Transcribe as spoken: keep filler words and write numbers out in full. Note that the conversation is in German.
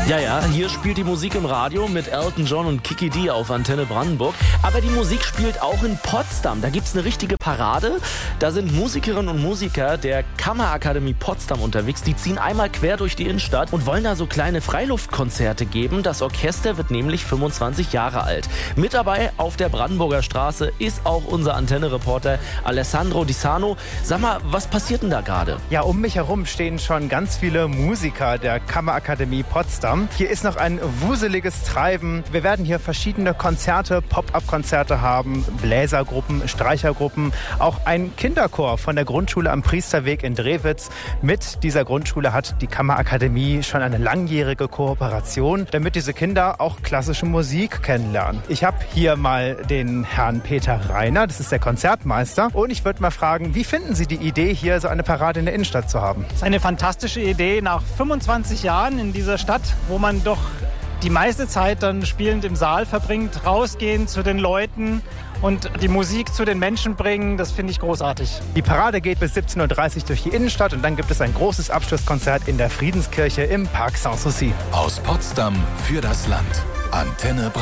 Ja, ja, hier spielt die Musik im Radio mit Elton John und Kiki Dee auf Antenne Brandenburg. Aber die Musik spielt auch in Potsdam. Da gibt's eine richtige Parade. Da sind Musikerinnen und Musiker der Kammerakademie Potsdam unterwegs. Die ziehen einmal quer durch die Innenstadt und wollen da so kleine Freiluftkonzerte geben. Das Orchester wird nämlich fünfundzwanzig Jahre alt. Mit dabei auf der Brandenburger Straße ist auch unser Antenne-Reporter Alessandro Di Sano. Sag mal, was passiert denn da gerade? Ja, um mich herum stehen schon ganz viele Musiker der Kammerakademie Potsdam. Hier ist noch ein wuseliges Treiben. Wir werden hier verschiedene Konzerte, Pop-up-Konzerte haben, Bläsergruppen, Streichergruppen, auch ein Kinderchor von der Grundschule am Priesterweg in Drewitz. Mit dieser Grundschule hat die Kammerakademie schon eine langjährige Kooperation, damit diese Kinder auch klassische Musik kennenlernen. Ich habe hier mal den Herrn Peter Reiner, das ist der Konzertmeister, und ich würde mal fragen, wie finden Sie die Idee, hier so eine Parade in der Innenstadt zu haben? Das ist eine fantastische Idee nach fünfundzwanzig Jahren in dieser Stadt, wo man doch die meiste Zeit dann spielend im Saal verbringt, rausgehen zu den Leuten und die Musik zu den Menschen bringen. Das finde ich großartig. Die Parade geht bis siebzehn Uhr dreißig durch die Innenstadt und dann gibt es ein großes Abschlusskonzert in der Friedenskirche im Parc Sanssouci. Aus Potsdam für das Land. Antenne Brandenburg.